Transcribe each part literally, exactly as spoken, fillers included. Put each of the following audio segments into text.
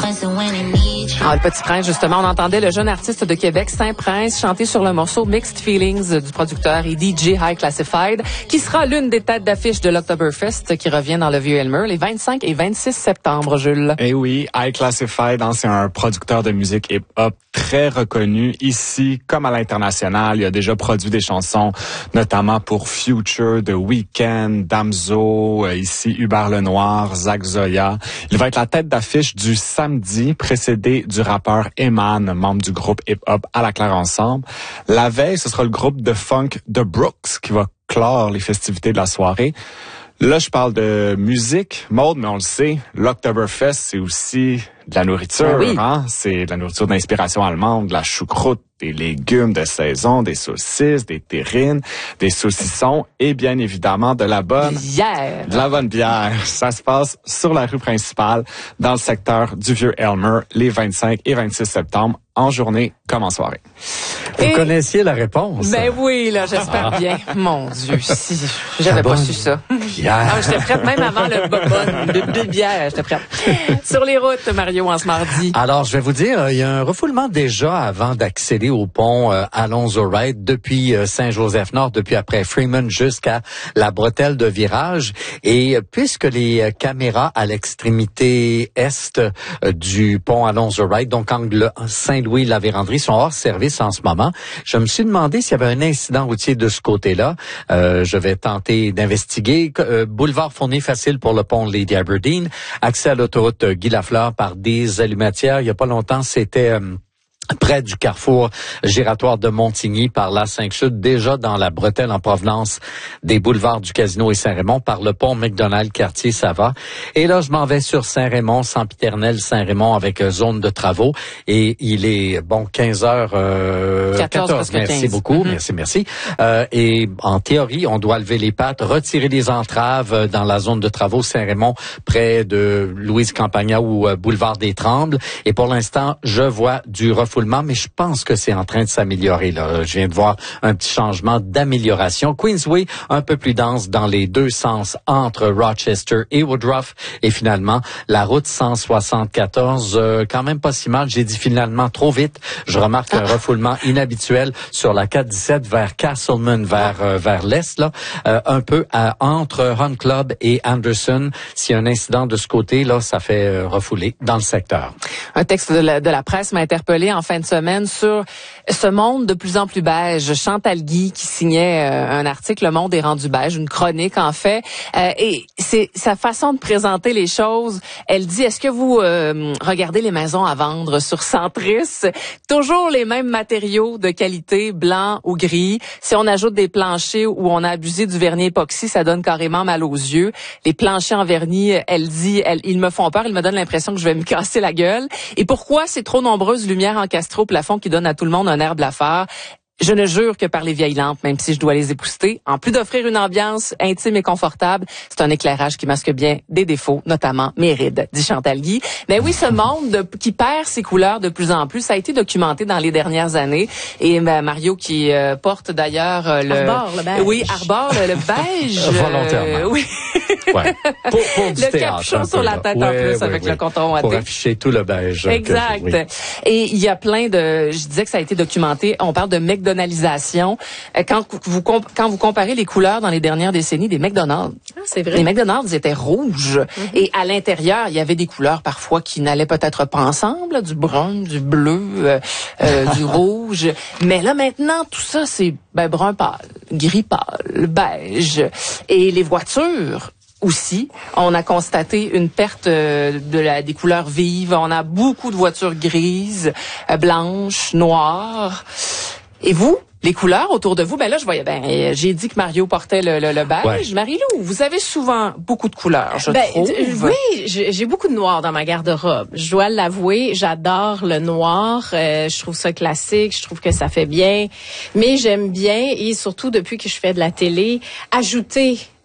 Ah, le Petit Prince, justement, on entendait le jeune artiste de Québec, Saint-Prince, chanter sur le morceau Mixed Feelings du producteur et D J High Classified, qui sera l'une des têtes d'affiche de l'Octoberfest qui revient dans le Vieux-Elmer les vingt-cinq et vingt-six septembre, Jules. Eh oui, High Classified, hein, c'est un producteur de musique hip-hop très reconnu ici comme à l'international. Il a déjà produit des chansons, notamment pour Future, The Weeknd, Damso, euh, ici Hubert Lenoir, Zach Zoya. Il va être la tête d'affiche du samedi, précédé du rappeur Eman, membre du groupe hip-hop À la Claire Ensemble. La veille, ce sera le groupe de funk The Brooks qui va clore les festivités de la soirée. Là, je parle de musique, mode, mais on le sait, l'Oktoberfest, c'est aussi de la nourriture, oui. hein? C'est de la nourriture d'inspiration allemande, de la choucroute, des légumes de saison, des saucisses, des terrines, des saucissons et bien évidemment de la bonne bière. De la bonne bière. Ça se passe sur la rue principale, dans le secteur du Vieux-Elmer, les vingt-cinq et vingt-six septembre, en journée comme en soirée. Vous Et... connaissiez la réponse? Ben oui, là, j'espère bien. Mon Dieu, si j'avais pas su ça. Bière. Ah, j'étais prête même avant le bonne de, de bière, j'étais prête. Sur les routes, Mario, en ce mardi. Alors, je vais vous dire, il y a un refoulement déjà avant d'accéder au pont euh, Alonzo-Wright depuis euh, Saint-Joseph-Nord, depuis après Freeman jusqu'à la bretelle de virage. Et euh, puisque les euh, caméras à l'extrémité est euh, du pont Alonzo-Wright, donc angle Saint-Louis-la-Vérandrie, sont hors service en ce moment, je me suis demandé s'il y avait un incident routier de ce côté-là. Euh, je vais tenter d'investiguer. Euh, boulevard Fournier facile pour le pont Lady Aberdeen. Accès à l'autoroute Guy Lafleur par des allumatières. Il y a pas longtemps, c'était... Euh, près du carrefour giratoire de Montigny par l'A cinq Sud, déjà dans la bretelle en provenance des boulevards du Casino et Saint-Raymond, par le pont McDonald-Cartier, ça va. Et là, je m'en vais sur Saint-Raymond, Sempiternel, Saint-Raymond avec euh, zone de travaux. Et il est, bon, quinze heures... Euh, quatorze, quatorze, merci quinze. beaucoup, Mm-hmm. merci, merci. Euh, et en théorie, on doit lever les pattes, retirer les entraves dans la zone de travaux Saint-Raymond, près de Louise Campagna ou euh, boulevard des Trembles. Et pour l'instant, je vois du refoulement, mais je pense que c'est en train de s'améliorer. Là, je viens de voir un petit changement d'amélioration. Queensway, un peu plus dense dans les deux sens entre Rochester et Woodruff. Et finalement, la route cent soixante-quatorze, euh, quand même pas si mal. J'ai dit finalement trop vite. Je remarque un refoulement inhabituel sur la quatre dix-sept vers Castleman, vers euh, vers l'est, là, euh, un peu à, entre Hunt Club et Anderson. S'il y a un incident de ce côté, là, ça fait euh, refouler dans le secteur. Un texte de la, de la presse m'a interpellé en fin de semaine sur ce monde de plus en plus beige. Chantal Guy qui signait euh, un article, Le Monde est rendu beige, une chronique en fait. Euh, et c'est sa façon de présenter les choses. Elle dit, est-ce que vous euh, regardez les maisons à vendre sur Centris? Toujours les mêmes matériaux de qualité, blanc ou gris. Si on ajoute des planchers où on a abusé du vernis époxy, ça donne carrément mal aux yeux. Les planchers en vernis, elle dit, elle, ils me font peur, ils me donnent l'impression que je vais me casser la gueule. Et pourquoi c'est trop nombreuses lumières encastrées au plafond qui donnent à tout le monde un air blafard? Je ne jure que par les vieilles lampes, même si je dois les épousseter. En plus d'offrir une ambiance intime et confortable, c'est un éclairage qui masque bien des défauts, notamment mes rides, dit Chantal Guy. Mais oui, ce monde de, qui perd ses couleurs de plus en plus, ça a été documenté dans les dernières années. Et ben, Mario qui euh, porte d'ailleurs euh, le... Arbore le beige. Oui, arbore le, le beige. Volontairement. Euh, oui. Ouais. Pour, pour du le théâtre, capuchon un sur peu, la là. tête Ouais, en plus ouais, avec ouais. le coton Pour ouaté. afficher tout le beige. Exact. Que, oui. Et il y a plein de... Je disais que ça a été documenté. On parle de McDonaldisation. Quand vous, quand vous comparez les couleurs dans les dernières décennies des McDonald's, Ah, c'est vrai. les McDonald's étaient rouges. Mm-hmm. Et à l'intérieur, il y avait des couleurs parfois qui n'allaient peut-être pas ensemble, là, du brun, du bleu, euh, euh, du rouge. Mais là, maintenant, tout ça, c'est ben, brun pâle, gris pâle, beige. Et les voitures... aussi, on a constaté une perte de la, des couleurs vives. On a beaucoup de voitures grises, euh, blanches, noires. Et vous, les couleurs autour de vous, ben là, je voyais, ben, j'ai dit que Mario portait le, le, le beige. Ouais. Marie-Lou, vous avez souvent beaucoup de couleurs, je ben, trouve. Oui, j'ai beaucoup de noir dans ma garde-robe. Je dois l'avouer, j'adore le noir. Euh, je trouve ça classique, je trouve que ça fait bien. Mais j'aime bien, et surtout depuis que je fais de la télé, ajouter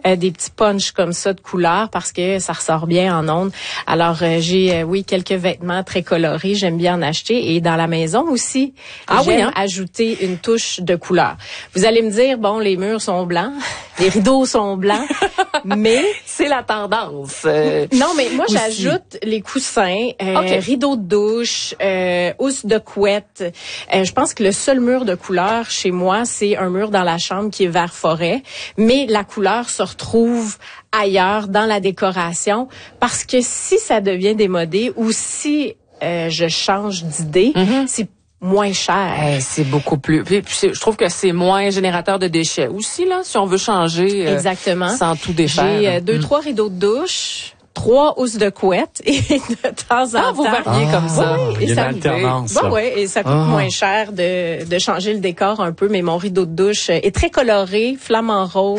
euh, des petits punchs comme ça de couleurs parce que ça ressort bien en ondes. Alors, euh, j'ai, euh, oui, quelques vêtements très colorés. J'aime bien en acheter. Et dans la maison aussi, ah j'aime oui, hein? ajouter une touche de couleur. Vous allez me dire, bon, les murs sont blancs, les rideaux sont blancs, mais... C'est la tendance. Euh, non, mais moi, aussi. j'ajoute les coussins, euh, okay. rideaux de douche, euh, housse de couette. Euh, je pense que le seul mur de couleur chez moi, c'est un mur dans la chambre qui est vert forêt. Mais la couleur se retrouve ailleurs dans la décoration parce que si ça devient démodé ou si euh, je change d'idée, mm-hmm. c'est moins cher. Hey, c'est beaucoup plus. Puis, puis je trouve que c'est moins générateur de déchets aussi là, si on veut changer. Euh, Exactement. Sans tout défaire. J'ai euh, deux, mm. trois rideaux de douche. Trois housses de couette et de temps en ah, temps. vous variez ah, comme ça. Oui, il y a et une ça, alternance. Bah, ouais, et ça coûte ah. moins cher de, de changer le décor un peu, mais mon rideau de douche est très coloré, flamant rose.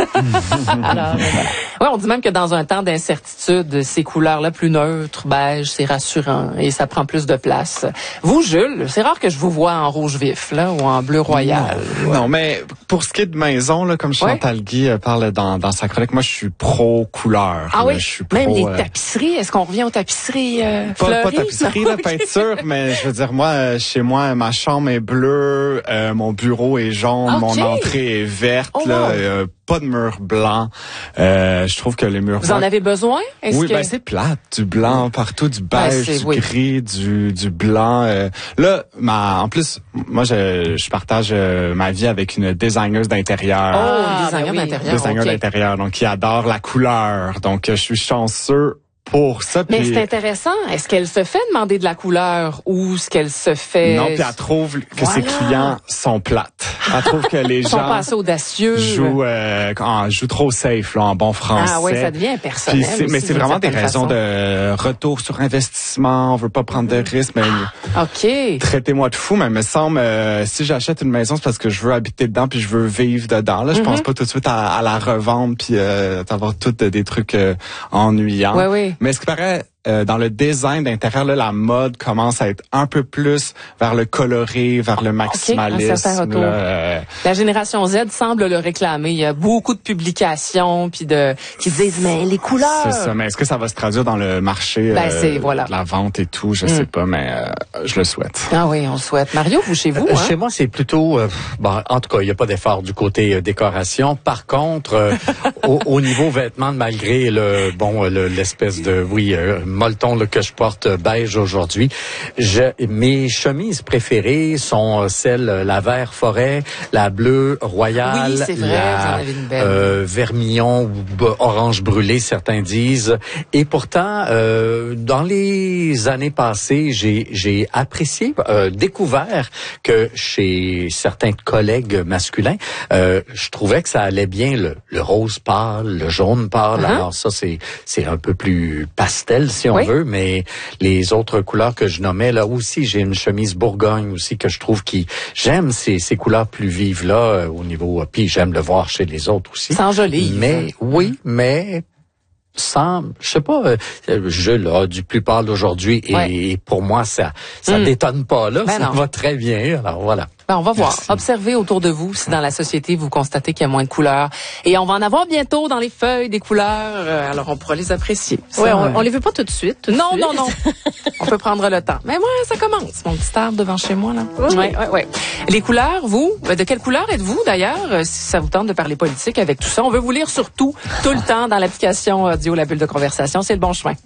Alors, voilà. Ouais, on dit même que dans un temps d'incertitude, ces couleurs-là plus neutres, beige, c'est rassurant et ça prend plus de place. Vous, Jules, c'est rare que je vous vois en rouge vif là ou en bleu royal. Non, non mais pour ce qui est de maison, là, comme Chantal ouais. Guy parle dans, dans sa chronique, moi je suis pro couleur. Ah là, oui, je suis pro, même les euh... tapisseries. Est-ce qu'on revient aux tapisseries euh, pas, fleuries? Pas tapisserie, la peinture, mais je veux dire, moi, chez moi, ma chambre est bleue, euh, mon bureau est jaune, okay. mon entrée est verte, oh, là, wow. euh, pas de mur blanc. Euh, je trouve que les murs Vous en avez besoin? Est-ce oui, que... ben c'est plate, du blanc partout, du beige, ben, du oui. gris, du du blanc. Euh, là, ma, en plus, moi, je, je partage euh, ma vie avec une designeuse d'intérieur. Oh, ah, designer ben oui. d'intérieur. Designer okay. d'intérieur, donc qui adore la couleur. Donc, je suis chanceux pour ça. Mais puis... c'est intéressant. Est-ce qu'elle se fait demander de la couleur ou ce qu'elle se fait... Non, puis elle trouve que voilà. ses clients sont plates. Elle trouve que les gens... sont pas assez audacieux. Jouent, euh, en, jouent trop safe, là, en bon français. Ah oui, ça devient impersonnel. Puis c'est, mais c'est vraiment des raisons façon. de retour sur investissement. On veut pas prendre de risques. Mais ah, OK. Traitez-moi de fou, mais il me semble, euh, si j'achète une maison, c'est parce que je veux habiter dedans puis je veux vivre dedans. Là, je mm-hmm. pense pas tout de suite à, à la revendre puis euh, d'avoir toutes des trucs euh, ennuyants. Oui, oui. Mais ce qui paraît, euh, dans le design d'intérieur, là, la mode commence à être un peu plus vers le coloré, vers le maximalisme. Okay, là, euh... La génération Z semble le réclamer. Il y a beaucoup de publications puis de qui disent mais les couleurs. C'est ça. Mais est-ce que ça va se traduire dans le marché ben, c'est, euh, voilà. de la vente et tout? Je mm. sais pas, mais euh, je le souhaite. Ah oui, on le souhaite. Mario, vous chez vous? Euh, hein? Chez moi, c'est plutôt. Euh, bon, en tout cas, il n'y a pas d'effort du côté euh, décoration. Par contre, euh, au, au niveau vêtements, malgré le bon le, l'espèce de oui euh, molleton là, que je porte beige aujourd'hui. Je, mes chemises préférées sont celles la vert forêt, la bleue royale, oui, c'est vrai, la euh, vermillon ou orange brûlé, certains disent. Et pourtant, euh, dans les années passées, j'ai, j'ai apprécié, euh, découvert que chez certains collègues masculins, euh, je trouvais que ça allait bien le, le rose pâle, le jaune pâle. Uh-huh. Alors ça, c'est, c'est un peu plus pastel si on oui. veut, mais les autres couleurs que je nommais, là aussi, j'ai une chemise Bourgogne aussi que je trouve qui... J'aime ces, ces couleurs plus vives là euh, au niveau... Euh, puis j'aime le voir chez les autres aussi. Sans joli. Mais, oui, mais... sans, je sais pas, euh, Jules a du plus pâle aujourd'hui et ouais. pour moi, ça ça mm. détonne pas là, ben ça non. va très bien. Alors voilà. Ben, on va voir. Merci. Observez autour de vous si dans la société vous constatez qu'il y a moins de couleurs. Et on va en avoir bientôt dans les feuilles des couleurs. Alors on pourra les apprécier. Oui, on, on les veut pas tout de suite. Tout non, de non, suite. non, non. On peut prendre le temps. Mais moi, ça commence. Mon petit arbre devant chez moi là. Oui, ouais, ouais, ouais. Les couleurs, vous, de quelle couleur êtes-vous d'ailleurs? Si ça vous tente de parler politique avec tout ça, on veut vous lire surtout tout le temps dans l'application audio La Bulle de Conversation. C'est le bon chemin.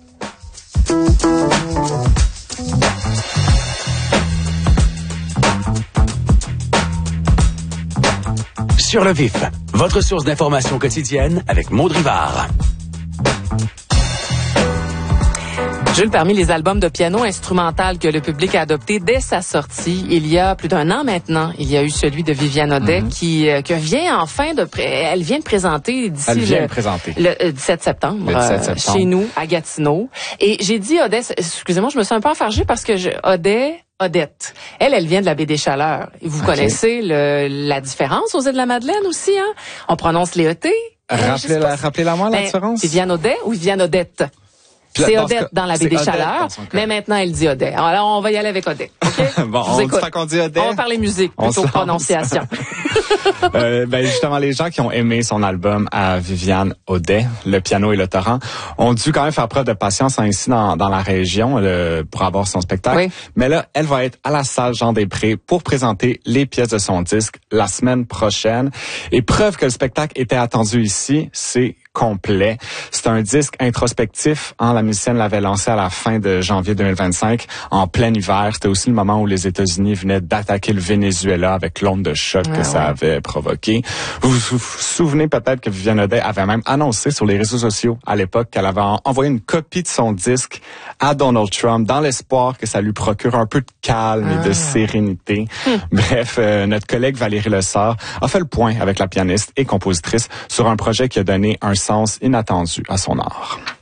Sur le vif, votre source d'information quotidienne avec Maud Rivard. Jules, parmi les albums de piano instrumental que le public a adopté dès sa sortie, il y a plus d'un an maintenant, il y a eu celui de Viviane Audet mm-hmm. qui euh, que vient enfin de pré- elle vient de présenter d'ici elle vient le, de présenter. le euh, dix-sept septembre, le dix-sept septembre. Euh, chez nous à Gatineau. Et j'ai dit Audet, excusez-moi, je me suis un peu enfargée parce que je, Audet Odette. Elle, elle vient de la baie des Chaleurs. Et vous okay. connaissez le, la différence aux îles de la Madeleine aussi, hein? On prononce les E T. Rappelez-la, rappelez-la moi, la ben, différence. Viviane Audet ou Viviane Odette? C'est Dans Odette ce cas, dans la baie c'est des Odette Chaleurs, dans son cas. mais maintenant elle dit Odette. Alors on va y aller avec Odette. Okay? Bon, Je vous on écoute. dit qu'on dit Odette. On va parler musique On plutôt se que prononciation. euh, ben justement, les gens qui ont aimé son album à Viviane Audet, Le piano et le torrent, ont dû quand même faire preuve de patience hein, ici dans, dans la région euh, pour avoir son spectacle. Oui. Mais là, elle va être à la salle Jean-Després pour présenter les pièces de son disque la semaine prochaine. Et preuve que le spectacle était attendu ici, c'est complet. C'est un disque introspectif. Hein, la musicienne l'avait lancé à la fin de janvier deux mille vingt-cinq, en plein hiver. C'était aussi le moment où les États-Unis venaient d'attaquer le Venezuela avec l'onde de choc Ah, que ça ouais. avait provoqué. Vous vous souvenez peut-être que Viviane Audet avait même annoncé sur les réseaux sociaux à l'époque qu'elle avait envoyé une copie de son disque à Donald Trump dans l'espoir que ça lui procure un peu de calme Ah. et de sérénité. Hum. Bref, euh, notre collègue Valérie Lessard a fait le point avec la pianiste et compositrice sur un projet qui a donné un sens inattendu à son art.